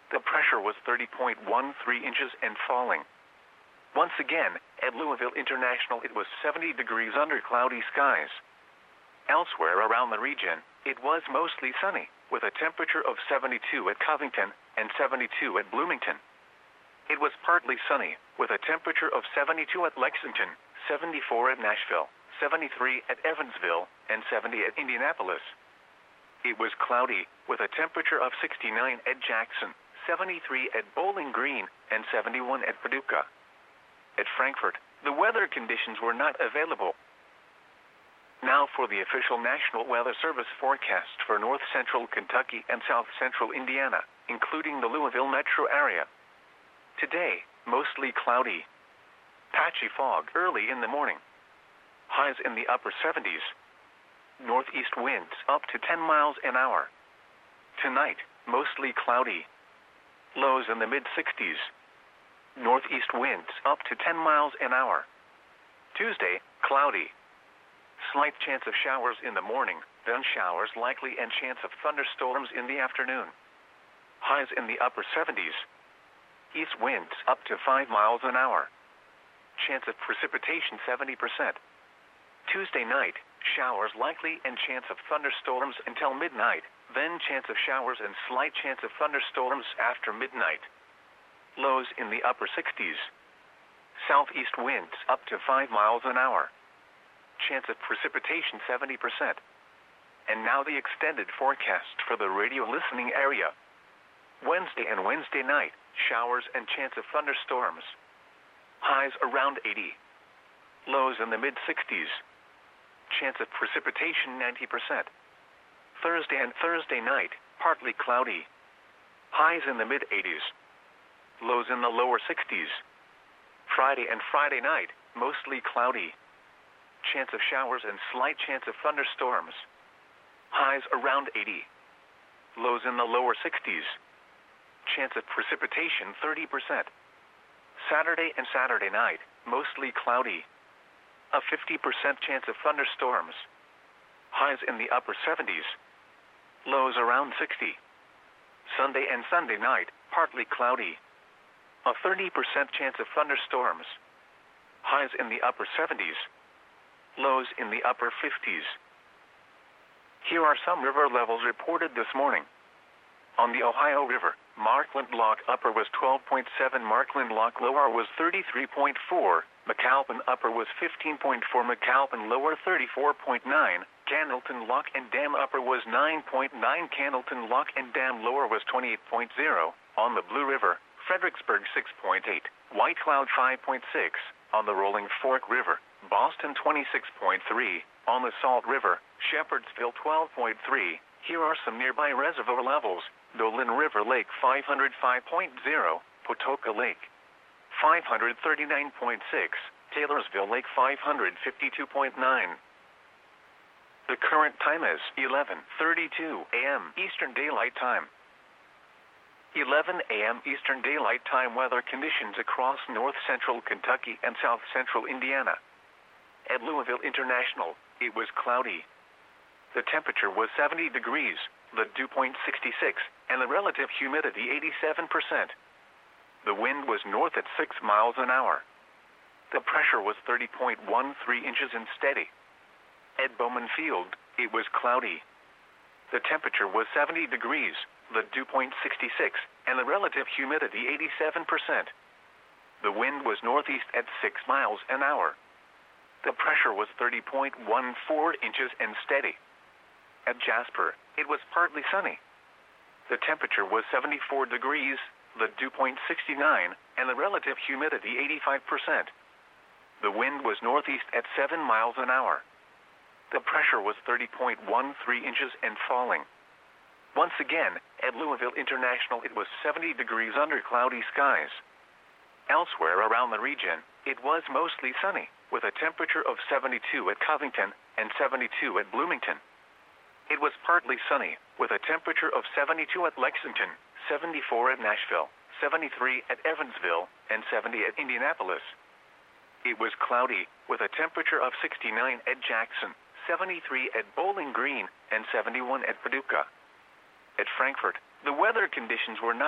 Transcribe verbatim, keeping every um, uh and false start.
The pressure was thirty point one three inches and falling. Once again, at Louisville International it was seventy degrees under cloudy skies. Elsewhere around the region, it was mostly sunny, with a temperature of seventy-two at Covington and seventy-two at Bloomington. It was partly sunny, with a temperature of seventy-two at Lexington, seventy-four at Nashville, seventy-three at Evansville, and seventy at Indianapolis. It was cloudy, with a temperature of sixty-nine at Jackson, seventy-three at Bowling Green, and seventy-one at Paducah. At Frankfort, the weather conditions were not available. Now for the official National Weather Service forecast for north central Kentucky and south central Indiana, including the Louisville metro area. Today, mostly cloudy. Patchy fog early in the morning. Highs in the upper seventies. Northeast winds up to ten miles an hour. Tonight, mostly cloudy. Lows in the mid sixties. Northeast winds up to ten miles an hour. Tuesday, cloudy. Slight chance of showers in the morning, then showers likely and chance of thunderstorms in the afternoon. Highs in the upper seventies. East winds up to five miles an hour. Chance of precipitation seventy percent. Tuesday night, showers likely and chance of thunderstorms until midnight, then chance of showers and slight chance of thunderstorms after midnight. Lows in the upper sixties. Southeast winds up to five miles an hour. Chance of precipitation seventy percent. And now the extended forecast for the radio listening area. Wednesday and Wednesday night, showers and chance of thunderstorms. Highs around eighty. Lows in the mid sixties. Chance of precipitation ninety percent. Thursday and Thursday night, partly cloudy. Highs in the mid eighties. Lows in the lower sixties. Friday and Friday night, mostly cloudy. Chance of showers and slight chance of thunderstorms. Highs around eighty. Lows in the lower sixties. Chance of precipitation thirty percent. Saturday and Saturday night, mostly cloudy. A fifty percent chance of thunderstorms. Highs in the upper seventies. Lows around sixty. Sunday and Sunday night, partly cloudy. A thirty percent chance of thunderstorms. Highs in the upper seventies. Lows in the upper fifties. Here are some river levels reported this morning. On the Ohio River, Markland Lock Upper was twelve point seven, Markland Lock Lower was thirty-three point four, McAlpin Upper was fifteen point four, McAlpin Lower thirty-four point nine, Cannelton Lock and Dam Upper was nine point nine, Cannelton Lock and Dam Lower was twenty-eight point zero, on the Blue River, Fredericksburg six point eight, White Cloud five point six, on the Rolling Fork River, Boston twenty-six point three, on the Salt River, Shepherdsville twelve point three. Here are some nearby reservoir levels. Dolan River Lake five hundred five point zero, Potoka Lake five hundred thirty-nine point six, Taylorsville Lake five hundred fifty-two point nine. The current time is eleven thirty-two a m Eastern Daylight Time. eleven a m Eastern Daylight Time weather conditions across north central Kentucky and south central Indiana. At Louisville International, it was cloudy. The temperature was seventy degrees, the dew point sixty-six, and the relative humidity eighty-seven percent. The wind was north at six miles an hour. The pressure was thirty point one three inches and steady. At Bowman Field, it was cloudy. The temperature was seventy degrees, the dew point sixty-six, and the relative humidity eighty-seven percent. The wind was northeast at six miles an hour. The pressure was thirty point one four inches and steady. At Jasper, it was partly sunny. The temperature was seventy-four degrees, the dew point sixty-nine, and the relative humidity eighty-five percent. The wind was northeast at seven miles an hour. The pressure was thirty point one three inches and falling. Once again, at Louisville International it was seventy degrees under cloudy skies. Elsewhere around the region, it was mostly sunny, with a temperature of seventy-two at Covington and seventy-two at Bloomington. It was partly sunny, with a temperature of seventy-two at Lexington, seventy-four at Nashville, seventy-three at Evansville, and seventy at Indianapolis. It was cloudy, with a temperature of sixty-nine at Jackson, seventy-three at Bowling Green, and seventy-one at Paducah. At Frankfort, the weather conditions were not